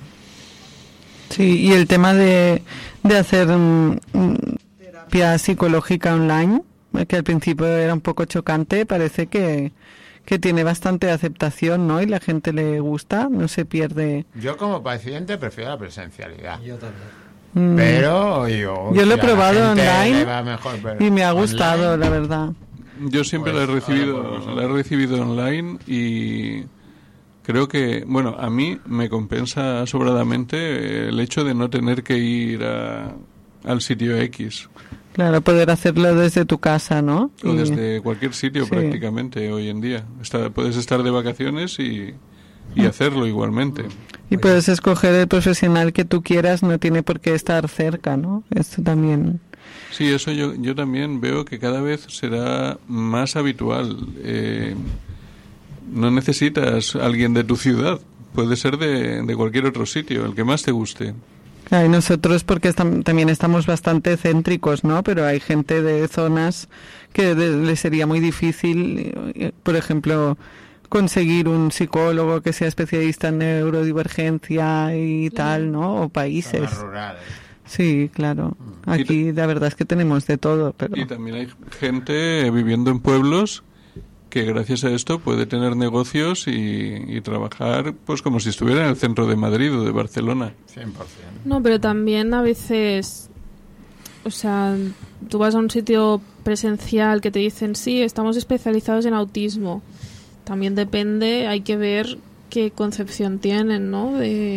Sí, y el tema de, de hacer um, terapia psicológica online, que al principio era un poco chocante, parece que, que tiene bastante aceptación, ¿no? Y la gente le gusta, no se pierde. Yo como paciente prefiero la presencialidad. Yo también. Mm. Pero yo... Yo lo he probado online mejor, y me ha gustado, online, la verdad. Yo siempre pues, la he recibido la he recibido online y creo que, bueno, a mí me compensa sobradamente el hecho de no tener que ir a, al sitio X. Claro, poder hacerlo desde tu casa, ¿no? O y... desde cualquier sitio sí. prácticamente hoy en día. Está, puedes estar de vacaciones y, y hacerlo igualmente. Y puedes escoger el profesional que tú quieras, no tiene por qué estar cerca, ¿no? Esto también... Sí, eso yo, yo también veo que cada vez será más habitual. Eh, no necesitas a alguien de tu ciudad, puede ser de, de cualquier otro sitio, el que más te guste. Claro, y nosotros porque estam- también estamos bastante céntricos, ¿no? Pero hay gente de zonas que de- le sería muy difícil, por ejemplo, conseguir un psicólogo que sea especialista en neurodivergencia y tal, ¿no? O países. Zonas rurales. Sí, claro. Aquí la verdad es que tenemos de todo, pero... Y también hay gente viviendo en pueblos que gracias a esto puede tener negocios y, y trabajar pues como si estuviera en el centro de Madrid o de Barcelona. cien por ciento. No, pero también a veces, o sea, tú vas a un sitio presencial que te dicen, sí, estamos especializados en autismo. También depende, hay que ver qué concepción tienen, ¿no? De,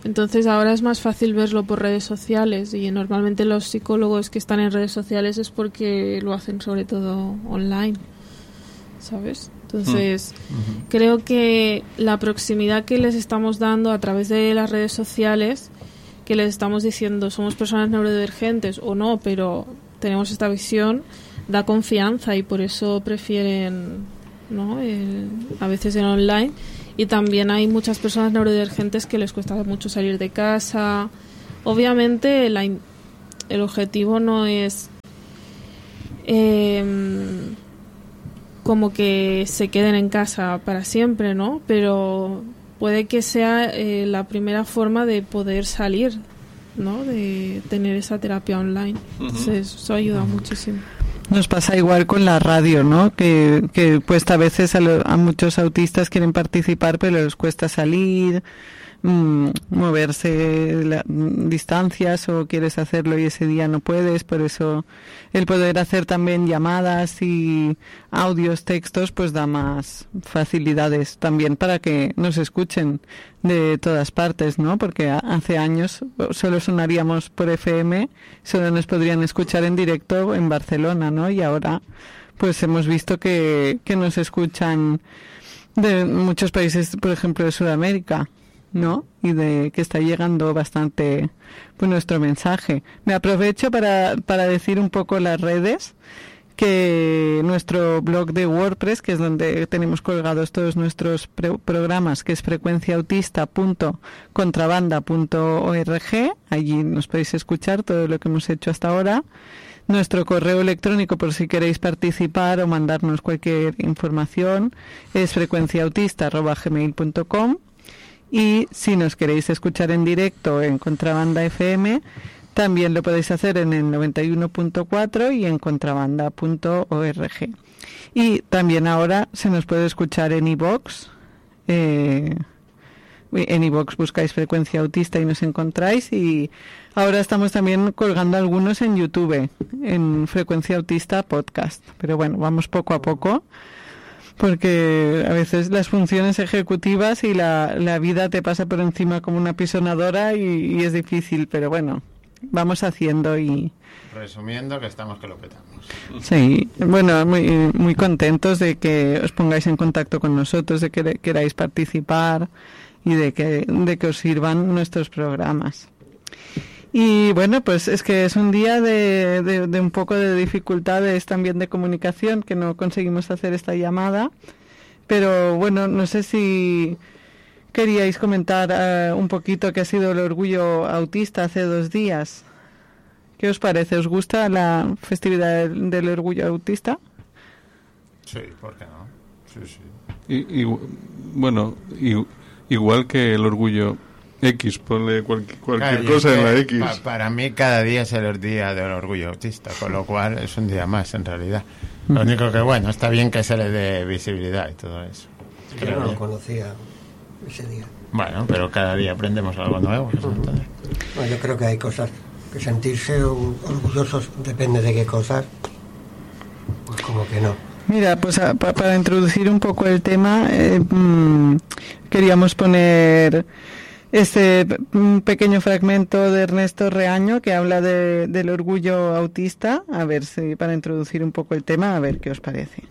Entonces ahora es más fácil verlo por redes sociales y normalmente los psicólogos que están en redes sociales es porque lo hacen sobre todo online, ¿sabes? Entonces uh-huh. creo que la proximidad que les estamos dando a través de las redes sociales, que les estamos diciendo somos personas neurodivergentes o no, pero tenemos esta visión, da confianza y por eso prefieren, ¿no? El, a veces en online. Y también hay muchas personas neurodivergentes que les cuesta mucho salir de casa. Obviamente la, el objetivo no es eh, como que se queden en casa para siempre, ¿no? Pero puede que sea eh, la primera forma de poder salir, ¿no? De tener esa terapia online. Uh-huh. Entonces eso ayuda uh-huh. muchísimo. Nos pasa igual con la radio, ¿no? Que, que pues a veces a, lo, a muchos autistas quieren participar, pero les cuesta salir, mmm, moverse la, distancias, o quieres hacerlo y ese día no puedes. Por eso el poder hacer también llamadas y audios, textos, pues da más facilidades también para que nos escuchen de todas partes, ¿no? Porque hace años solo sonaríamos por F M, solo nos podrían escuchar en directo en Barcelona, ¿no? Y ahora pues hemos visto que, que nos escuchan de muchos países, por ejemplo de Sudamérica, ¿no? Y de que está llegando bastante pues nuestro mensaje. Me aprovecho para, para decir un poco las redes, que nuestro blog de WordPress, que es donde tenemos colgados todos nuestros pre- programas, que es frecuenciaautista punto contrabanda punto org, allí nos podéis escuchar todo lo que hemos hecho hasta ahora. Nuestro correo electrónico, por si queréis participar o mandarnos cualquier información, es frecuenciaautista arroba gmail punto com. Y si nos queréis escuchar en directo en Contrabanda F M, también lo podéis hacer en el noventa y uno punto cuatro y en contrabanda punto org. Y también ahora se nos puede escuchar en iVoox. Eh, en iVoox buscáis Frecuencia Autista y nos encontráis. Y ahora estamos también colgando algunos en YouTube, en Frecuencia Autista Podcast. Pero bueno, vamos poco a poco, porque a veces las funciones ejecutivas y la, la vida te pasa por encima como una pisonadora y, y es difícil, pero bueno, vamos haciendo. Y resumiendo, que estamos que lo petamos. Sí, bueno, muy, muy contentos de que os pongáis en contacto con nosotros, de que queráis participar y de que, de que os sirvan nuestros programas. Y bueno, pues es que es un día de, de, de un poco de dificultades también de comunicación, que no conseguimos hacer esta llamada, pero bueno, no sé si queríais comentar uh, un poquito qué ha sido el Orgullo Autista hace dos días. ¿Qué os parece? ¿Os gusta la festividad del, del Orgullo Autista? Sí, ¿por qué no? Sí, sí. Y, y, bueno, y, igual que el Orgullo X, ponle cualquier, cualquier claro, cosa en la X. Pa, para mí cada día es el día del Orgullo Autista, con lo cual es un día más en realidad. Lo único que bueno, está bien que se le dé visibilidad y todo eso. Yo no lo conocía ese día. Bueno, pero cada día aprendemos algo nuevo. Uh-huh. No, yo creo que hay cosas que sentirse orgullosos, depende de qué cosas, pues como que no. Mira, pues a, pa, para introducir un poco el tema, eh, mmm, queríamos poner este pequeño fragmento de Ernesto Reaño que habla de, del orgullo autista, a ver si para introducir un poco el tema, a ver qué os parece.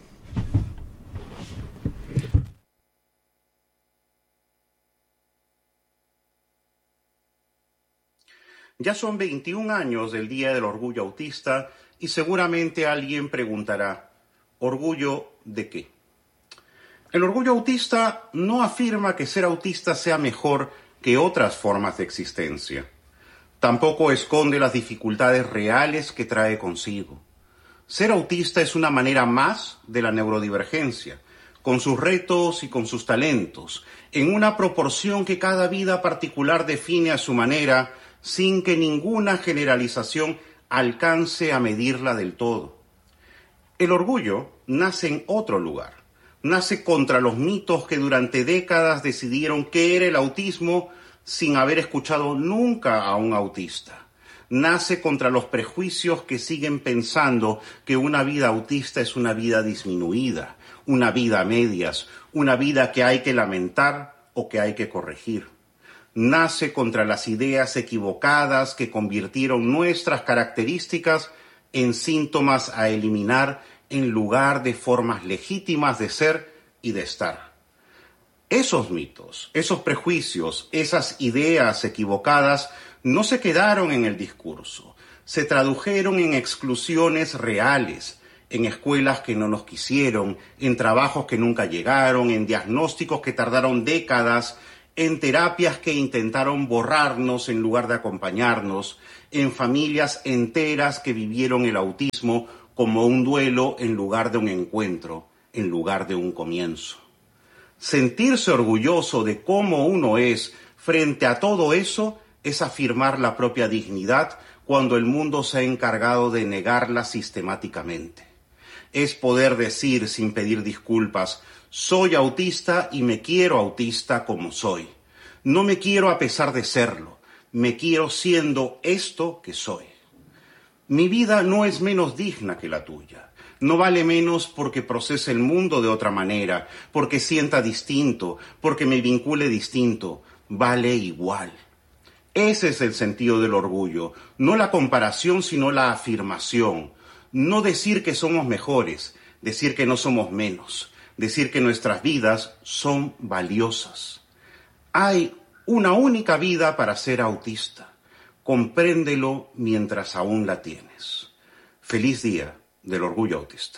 Ya son veintiún años del Día del Orgullo Autista y seguramente alguien preguntará, ¿orgullo de qué? El orgullo autista no afirma que ser autista sea mejor que otras formas de existencia. Tampoco esconde las dificultades reales que trae consigo. Ser autista es una manera más de la neurodivergencia, con sus retos y con sus talentos, en una proporción que cada vida particular define a su manera, sin que ninguna generalización alcance a medirla del todo. El orgullo nace en otro lugar. Nace contra los mitos que durante décadas decidieron qué era el autismo sin haber escuchado nunca a un autista. Nace contra los prejuicios que siguen pensando que una vida autista es una vida disminuida, una vida a medias, una vida que hay que lamentar o que hay que corregir. nace contra las ideas equivocadas que convirtieron nuestras características en síntomas a eliminar en lugar de formas legítimas de ser y de estar. Esos mitos, esos prejuicios, esas ideas equivocadas no se quedaron en el discurso, se tradujeron en exclusiones reales, en escuelas que no nos quisieron, en trabajos que nunca llegaron, en diagnósticos que tardaron décadas, en terapias que intentaron borrarnos en lugar de acompañarnos, en familias enteras que vivieron el autismo como un duelo en lugar de un encuentro, en lugar de un comienzo. Sentirse orgulloso de cómo uno es frente a todo eso es afirmar la propia dignidad cuando el mundo se ha encargado de negarla sistemáticamente. Es poder decir sin pedir disculpas: soy autista y me quiero autista como soy. No me quiero a pesar de serlo, me quiero siendo esto que soy. Mi vida no es menos digna que la tuya. No vale menos porque procese el mundo de otra manera, porque sienta distinto, porque me vincule distinto. Vale igual. Ese es el sentido del orgullo, no la comparación, sino la afirmación. No decir que somos mejores, decir que no somos menos, decir que nuestras vidas son valiosas. Hay una única vida para ser autista. Compréndelo mientras aún la tienes. Feliz día del orgullo autista.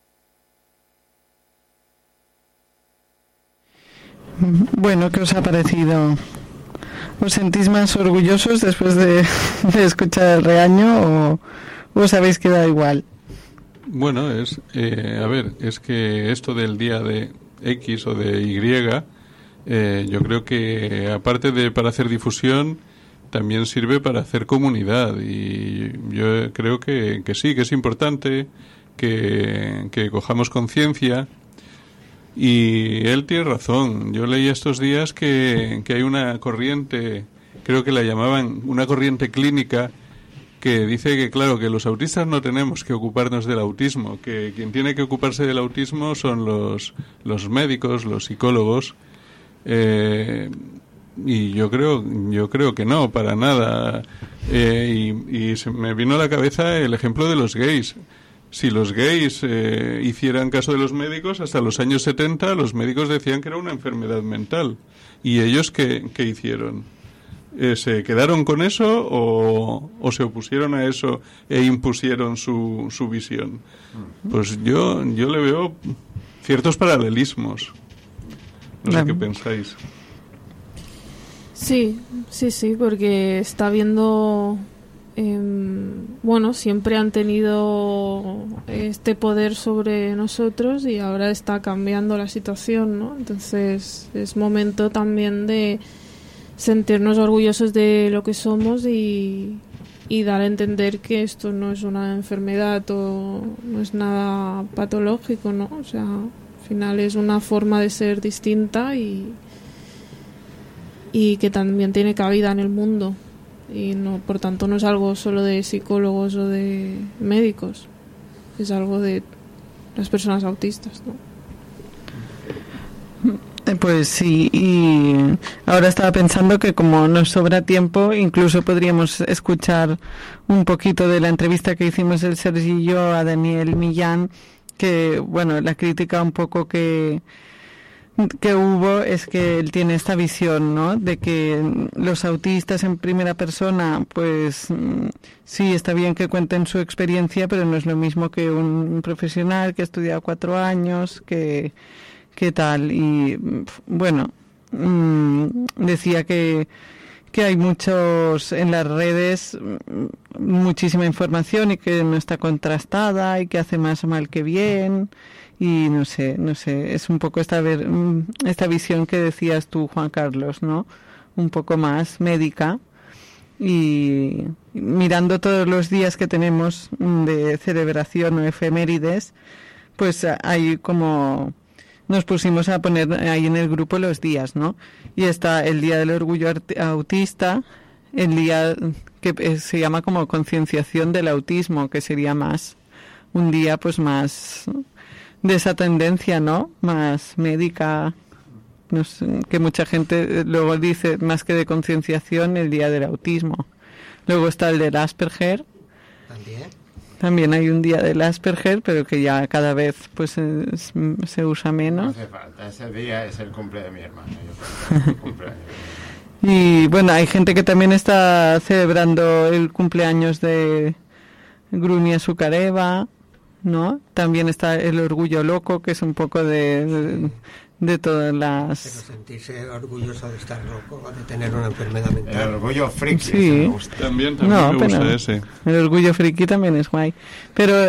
Bueno, ¿qué os ha parecido? ¿Os sentís más orgullosos después de, de escuchar el regaño o, o os habéis quedado igual? Bueno, es eh, a ver, es que esto del día de X o de Y, eh, yo creo que aparte de para hacer difusión, también sirve para hacer comunidad, y yo creo que, que sí, que es importante que, que cojamos conciencia. Y él tiene razón. Yo leí estos días que, que hay una corriente, creo que la llamaban una corriente clínica, que dice que, claro, que los autistas no tenemos que ocuparnos del autismo, que quien tiene que ocuparse del autismo son los, los médicos, los psicólogos. Eh, y yo creo, yo creo que no, para nada. Eh, y, y se me vino a la cabeza el ejemplo de los gays. Si los gays eh, hicieran caso de los médicos, hasta los años setenta los médicos decían que era una enfermedad mental. ¿Y ellos qué, qué hicieron? Eh, ¿Se quedaron con eso o, o se opusieron a eso e impusieron su, su visión? Pues yo, yo le veo ciertos paralelismos. No sé qué pensáis. Sí, sí, sí, porque está viendo... Eh, bueno, siempre han tenido este poder sobre nosotros y ahora está cambiando la situación, ¿no? Entonces es momento también de sentirnos orgullosos de lo que somos y, y dar a entender que esto no es una enfermedad o no es nada patológico, ¿no? O sea, al final es una forma de ser distinta y, y que también tiene cabida en el mundo. Y no, por tanto no es algo solo de psicólogos o de médicos, es algo de las personas autistas, ¿no? Pues sí, y ahora estaba pensando que como nos sobra tiempo, incluso podríamos escuchar un poquito de la entrevista que hicimos el Sergi y yo a Daniel Millán, que, bueno, la crítica un poco que que hubo es que él tiene esta visión, ¿no? De que los autistas en primera persona, pues sí, está bien que cuenten su experiencia, pero no es lo mismo que un profesional que ha estudiado cuatro años, que, que tal. Y bueno, decía que, que hay muchos en las redes, muchísima información y que no está contrastada y que hace más mal que bien. Y no sé, no sé, es un poco esta ver, esta visión que decías tú, Juan Carlos, ¿no? Un poco más médica. Y mirando todos los días que tenemos de celebración o efemérides, pues hay como... Nos pusimos a poner ahí en el grupo los días, ¿no? Y está el Día del Orgullo Autista, el día que se llama como concienciación del autismo, que sería más, un día pues más... de esa tendencia, ¿no? Más médica, no sé, que mucha gente luego dice, más que de concienciación, el día del autismo. Luego está el del Asperger. También. También hay un día del Asperger, pero que ya cada vez pues es, se usa menos. No hace falta, ese día es el cumple de mi hermano. Yo creo que es el cumpleaños. Y bueno, hay gente que también está celebrando el cumpleaños de Grumia Sukareva, ¿no? También está el orgullo loco, que es un poco de, de, de todas las... Pero sentirse orgulloso de estar loco o de tener una enfermedad mental. El orgullo friki, sí. me gusta. También, también no, me gusta pero ese. El orgullo friki también es guay. Pero